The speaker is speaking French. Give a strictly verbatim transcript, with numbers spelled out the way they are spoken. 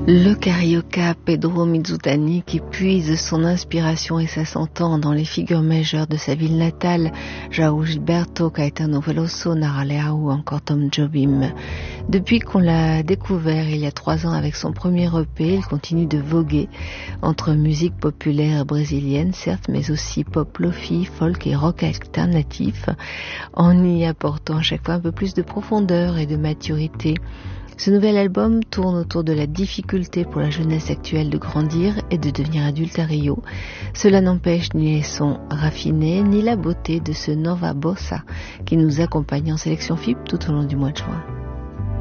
Le carioca Pedro Mizutani, qui puise son inspiration et sa s'entend dans les figures majeures de sa ville natale, João Gilberto, Caetano Veloso, Nara Leao ou encore Tom Jobim. Depuis qu'on l'a découvert il y a trois ans avec son premier E P, il continue de voguer entre musique populaire brésilienne, certes, mais aussi pop lofi, folk et rock alternatif, en y apportant à chaque fois un peu plus de profondeur et de maturité. Ce nouvel album tourne autour de la difficulté pour la jeunesse actuelle de grandir et de devenir adulte à Rio. Cela n'empêche ni les sons raffinés, ni la beauté de ce Nova Bossa qui nous accompagne en sélection F I B tout au long du mois de juin.